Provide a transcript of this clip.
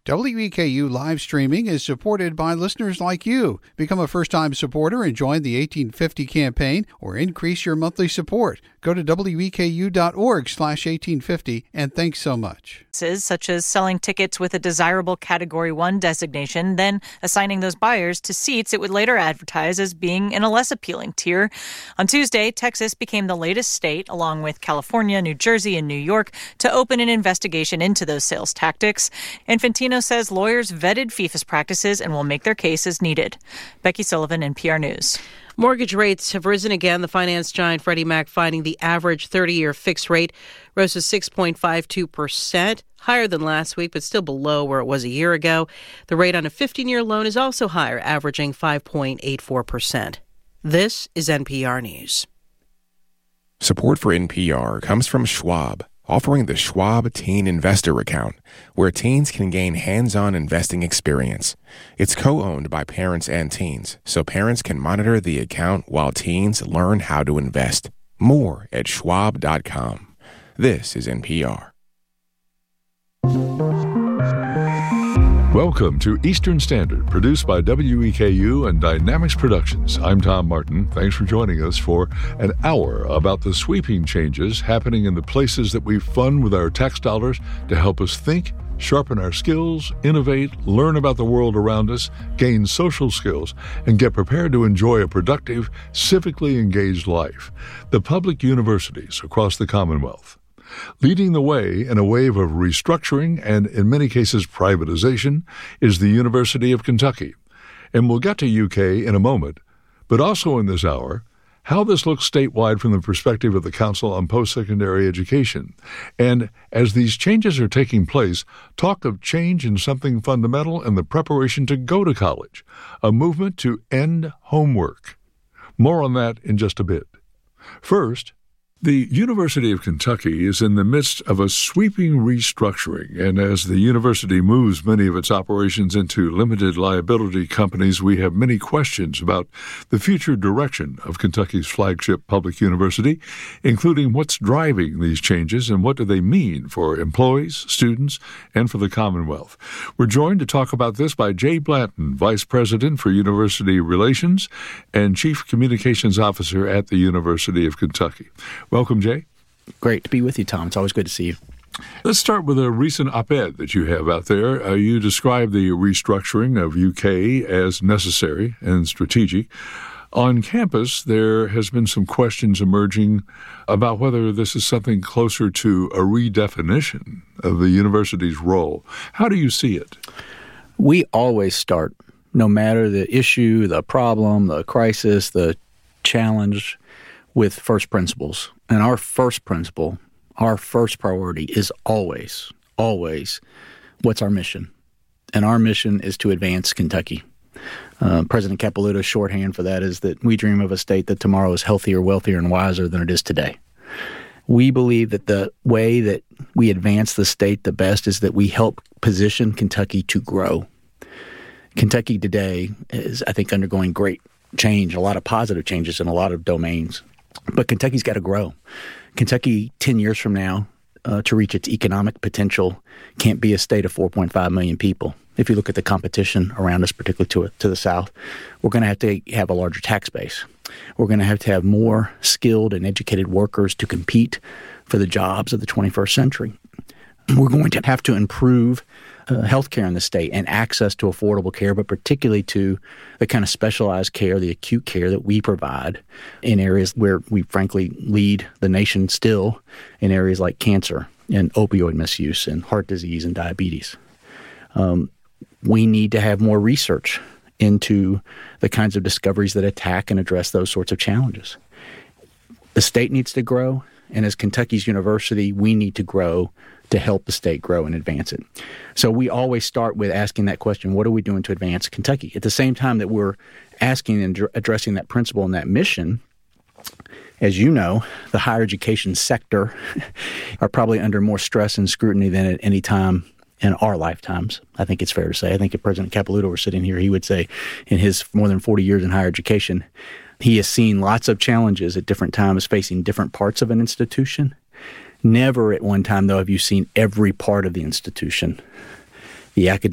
WEKU live streaming is supported by listeners like you. Become a first-time supporter and join the 1850 campaign or increase your monthly support. Go to weku.org/1850 and thanks so much. Such as selling tickets with a desirable Category 1 designation, then assigning those buyers to seats it would later advertise as being in a less appealing tier. On Tuesday, Texas became the latest state, along with California, New Jersey, and New York, to open an investigation into those sales tactics. Infantino says lawyers vetted FIFA's practices and will make their case as needed. Becky Sullivan, NPR News. Mortgage rates have risen again. The finance giant Freddie Mac finding the average 30-year fixed rate rose to 6.52%, higher than last week, but still below where it was a year ago. The rate on a 15-year loan is also higher, averaging 5.84%. This is NPR News. Support for NPR comes from Schwab, offering the Schwab Teen Investor Account, where teens can gain hands-on investing experience. It's co-owned by parents and teens, so parents can monitor the account while teens learn how to invest. More at schwab.com. This is NPR. Welcome to Eastern Standard, produced by WEKU and Dynamics Productions. I'm Tom Martin. Thanks for joining us for an hour about the sweeping changes happening in the places that we fund with our tax dollars to help us think, sharpen our skills, innovate, learn about the world around us, gain social skills, and get prepared to enjoy a productive, civically engaged life. The public universities across the Commonwealth. Leading the way in a wave of restructuring and, in many cases, privatization is the University of Kentucky. And we'll get to UK in a moment, but also in this hour, how this looks statewide from the perspective of the Council on Post-Secondary Education. And as these changes are taking place, talk of change in something fundamental in the preparation to go to college, a movement to end homework. More on that in just a bit. First, the University of Kentucky is in the midst of a sweeping restructuring, and as the university moves many of its operations into limited liability companies, we have many questions about the future direction of Kentucky's flagship public university, including what's driving these changes and what do they mean for employees, students, and for the Commonwealth. We're joined to talk about this by Jay Blanton, Vice President for University Relations and Chief Communications Officer at the University of Kentucky. Welcome, Jay. Great to be with you, Tom. It's always good to see you. Let's start with a recent op-ed that you have out there. You describe the restructuring of UK as necessary and strategic. On campus, there has been some questions emerging about whether this is something closer to a redefinition of the university's role. How do you see it? We always start, no matter the issue, the problem, the crisis, the challenge, with first principles. And our first principle, our first priority is always, what's our mission? And our mission is to advance Kentucky. President Capilouto's shorthand for that is that we dream of a state that tomorrow is healthier, wealthier, and wiser than it is today. We believe that the way that we advance the state the best is that we help position Kentucky to grow. Kentucky today is, I think, undergoing great change, a lot of positive changes in a lot of domains. But Kentucky's got to grow. Kentucky, 10 years from now, to reach its economic potential, can't be a state of 4.5 million people. If you look at the competition around us, particularly to the south, we're going to have a larger tax base. We're going to have more skilled and educated workers to compete for the jobs of the 21st century. We're going to have to improve health care in the state and access to affordable care, but particularly to the kind of specialized care, the acute care that we provide in areas where we frankly lead the nation still, in areas like cancer and opioid misuse and heart disease and diabetes. We need to have more research into the kinds of discoveries that attack and address those sorts of challenges. The state needs to grow, and as Kentucky's university, we need to grow to help the state grow and advance it. So we always start with asking that question, what are we doing to advance Kentucky? At the same time that we're asking and addressing that principle and that mission, as you know, the higher education sector are probably under more stress and scrutiny than at any time in our lifetimes. I think it's fair to say. I think if President Capilouto were sitting here, he would say in his more than 40 years in higher education, he has seen lots of challenges at different times facing different parts of an institution. Never at one time, though, have you seen every part of the institution, the academic